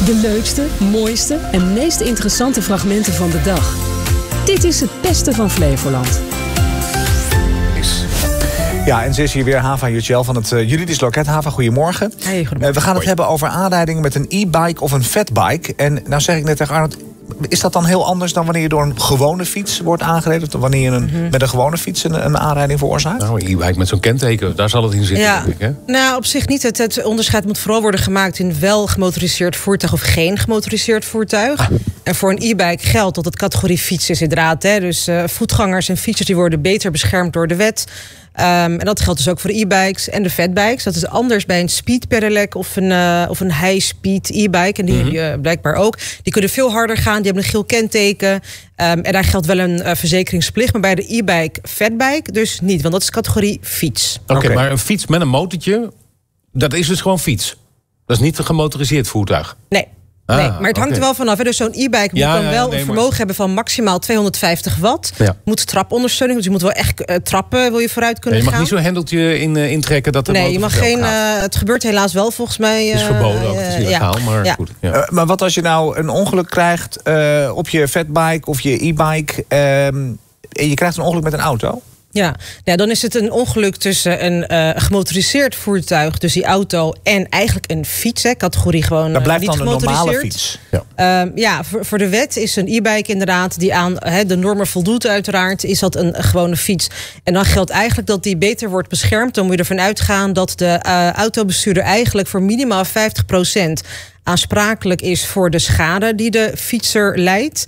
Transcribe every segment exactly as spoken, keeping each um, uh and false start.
De leukste, mooiste en meest interessante fragmenten van de dag. Dit is het beste van Flevoland. Ja, en ze is hier weer, Hava Jutjel van het uh, Juridisch Loket. Hava, goedemorgen. Hey, goedemorgen. Uh, we gaan het hebben over aanrijdingen met een e-bike of een fatbike. En nou zeg ik net tegen Arnold, is dat dan heel anders dan wanneer je door een gewone fiets wordt aangereden? Of wanneer je een, mm-hmm. met een gewone fiets een, een aanrijding veroorzaakt? Nou, een e-bike met zo'n kenteken, daar zal het in zitten. Ja. Denk ik, hè? Nou, op zich niet. Het, het onderscheid moet vooral worden gemaakt in wel gemotoriseerd voertuig of geen gemotoriseerd voertuig. Ah. En voor een e-bike geldt dat het categorie fiets is inderdaad. Hè. Dus uh, voetgangers en fietsers die worden beter beschermd door de wet. Um, en dat geldt dus ook voor de e-bikes en de fatbikes. Dat is anders bij een speed pedelec of een, uh, of een high-speed e-bike. En die mm-hmm. heb je blijkbaar ook. Die kunnen veel harder gaan, die hebben een geel kenteken. Um, en daar geldt wel een uh, verzekeringsplicht. Maar bij de e-bike, fatbike dus niet. Want dat is categorie fiets. Oké, okay, okay. Maar een fiets met een motortje, dat is dus gewoon fiets? Dat is niet een gemotoriseerd voertuig? Nee. Nee, maar het hangt okay. er wel vanaf. Dus zo'n e-bike moet ja, dan ja, wel nee, een vermogen maar... hebben van maximaal tweehonderdvijftig watt. Ja. Moet trapondersteuning, dus je moet wel echt uh, trappen, wil je vooruit kunnen gaan. Nee, je mag gaan. Niet zo'n hendeltje in, uh, intrekken dat de Nee, je mag geen. Uh, het gebeurt helaas wel volgens mij. Uh, het is verboden ook, het is illegaal, ja. maar ja. goed. Ja. Uh, maar wat als je nou een ongeluk krijgt uh, op je fatbike of je e-bike uh, en je krijgt een ongeluk met een auto? Ja. ja, dan is het een ongeluk tussen een uh, gemotoriseerd voertuig, dus die auto, en eigenlijk een fiets, hè, categorie gewoon dat blijft uh, niet dan een gemotoriseerd. normale fiets. Ja, um, ja voor, voor de wet is een e-bike inderdaad die aan he, de normen voldoet uiteraard, is dat een, een gewone fiets. En dan geldt eigenlijk dat die beter wordt beschermd. Dan moet je ervan uitgaan dat de uh, autobestuurder eigenlijk voor minimaal vijftig procent aansprakelijk is voor de schade die de fietser leidt.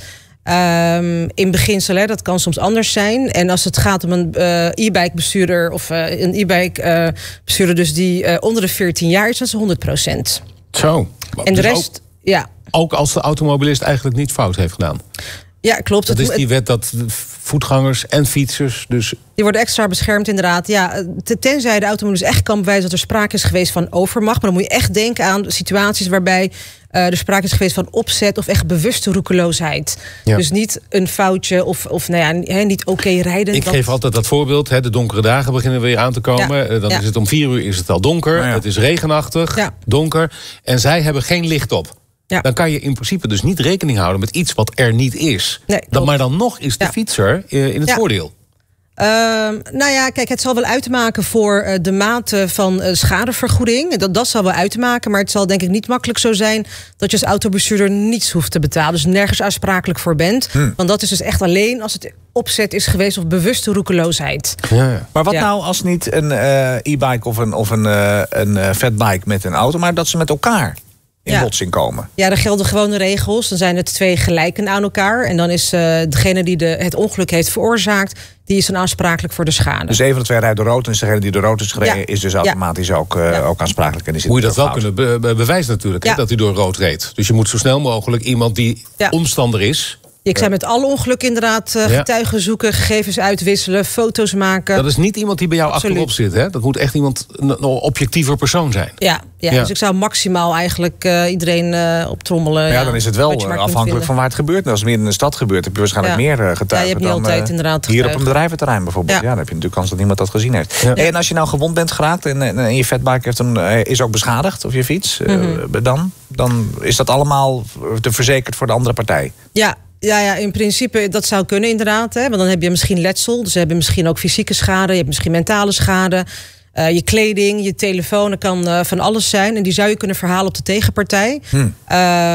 Um, in beginsel, hè, dat kan soms anders zijn. En als het gaat om een uh, e-bike bestuurder of uh, een e-bike uh, bestuurder dus die uh, onder de veertien jaar is, dat is honderd procent. Zo. En dus de rest, ook, ja. Ook als de automobilist eigenlijk niet fout heeft gedaan. Ja, klopt. Dat is die wet dat voetgangers en fietsers dus... Die worden extra beschermd inderdaad. Ja, tenzij de automobilist echt kan bewijzen dat er sprake is geweest van overmacht. Maar dan moet je echt denken aan situaties waarbij uh, er sprake is geweest van opzet of echt bewuste roekeloosheid. Ja. Dus niet een foutje of, of nou ja, he, niet oké okay rijden. Ik dat... geef altijd dat voorbeeld. Hè, de donkere dagen beginnen weer aan te komen. Ja. Dan ja. is het om vier uur is het al donker. Ja. Het is regenachtig, ja. donker. En zij hebben geen licht op. Ja. Dan kan je in principe dus niet rekening houden met iets wat er niet is. Nee, dan, maar dan nog is de ja. fietser uh, in het ja. voordeel. Uh, nou ja, kijk, het zal wel uitmaken voor uh, de mate van uh, schadevergoeding. Dat, dat zal wel uitmaken, maar het zal denk ik niet makkelijk zo zijn dat je als autobestuurder niets hoeft te betalen. Dus nergens aansprakelijk voor bent. Hmm. Want dat is dus echt alleen als het opzet is geweest of bewuste roekeloosheid. Ja, ja. Maar wat ja. nou als niet een uh, e-bike of een, of een, uh, een uh, fatbike met een auto, maar dat ze met elkaar in ja. botsing komen? Ja, er gelden gewone regels. Dan zijn het twee gelijken aan elkaar. En dan is uh, degene die de, het ongeluk heeft veroorzaakt, die is dan aansprakelijk voor de schade. Dus een van de twee rijdt door rood en degene die door rood is gereden, ja. is dus automatisch ja. ook, uh, ja. ook aansprakelijk. En die moet je dat wel fout. kunnen be- be- bewijzen natuurlijk, ja. hè, dat hij door rood reed. Dus je moet zo snel mogelijk iemand die ja. omstander is. Ik zei met alle ongelukken inderdaad uh, getuigen zoeken, gegevens uitwisselen, foto's maken. Dat is niet iemand die bij jou Absoluut. achterop zit, hè? Dat moet echt iemand, een objectiever persoon zijn. Ja, ja, ja. Dus ik zou maximaal eigenlijk uh, iedereen uh, optrommelen. Ja, ja, dan is het wel afhankelijk van waar het gebeurt. Als het meer in de stad gebeurt, heb je waarschijnlijk ja. meer uh, getuigen. Ja, je hebt niet dan, altijd uh, inderdaad hier op een bedrijventerrein bijvoorbeeld. Ja. ja, dan heb je natuurlijk kans dat niemand dat gezien heeft. Ja. En als je nou gewond bent geraakt en, en je fatbike heeft een, uh, is ook beschadigd, of je fiets, uh, mm-hmm. dan, dan is dat allemaal te verzekerd voor de andere partij. Ja. Ja, ja, in principe dat zou kunnen inderdaad. Hè? Want dan heb je misschien letsel. Dus heb je misschien ook fysieke schade. Je hebt misschien mentale schade. Uh, je kleding, je telefoon. Dat kan uh, van alles zijn. En die zou je kunnen verhalen op de tegenpartij. Hmm. Uh,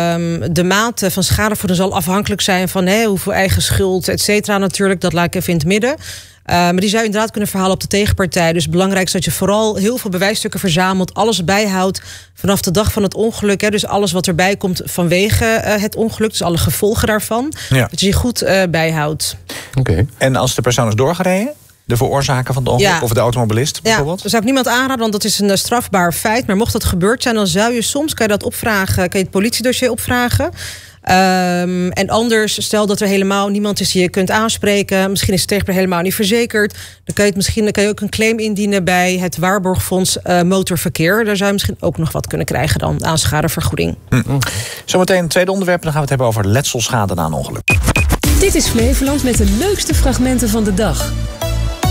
de mate van schadevergoeding zal afhankelijk zijn van hè, hoeveel eigen schuld, et cetera natuurlijk. Dat laat ik even in het midden. Uh, maar die zou je inderdaad kunnen verhalen op de tegenpartij. Dus belangrijk is dat je vooral heel veel bewijsstukken verzamelt. Alles bijhoudt vanaf de dag van het ongeluk. Hè, dus alles wat erbij komt vanwege uh, het ongeluk. Dus alle gevolgen daarvan. Ja. Dat je je goed uh, bijhoudt. Okay. En als de persoon is doorgereden? De veroorzaker van het ongeluk ja. of de automobilist bijvoorbeeld? Ja, dat zou ik niemand aanraden, want dat is een strafbaar feit. Maar mocht dat gebeurd zijn, dan zou je soms, kan je dat opvragen, kan je het politiedossier opvragen. Um, en anders, stel dat er helemaal niemand is die je kunt aanspreken. Misschien is het tegenwoordig helemaal niet verzekerd. Dan kan je, het misschien, dan kan je ook een claim indienen bij het Waarborgfonds uh, Motorverkeer. Daar zou je misschien ook nog wat kunnen krijgen dan aan schadevergoeding. Hm. Zometeen een tweede onderwerp. Dan gaan we het hebben over letselschade na een ongeluk. Dit is Flevoland met de leukste fragmenten van de dag.